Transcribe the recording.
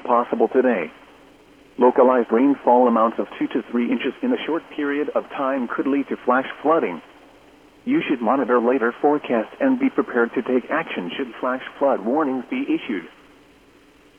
possible today. Localized rainfall amounts of 2 to 3 inches in a short period of time could lead to flash flooding. You should monitor later forecasts and be prepared to take action should flash flood warnings be issued.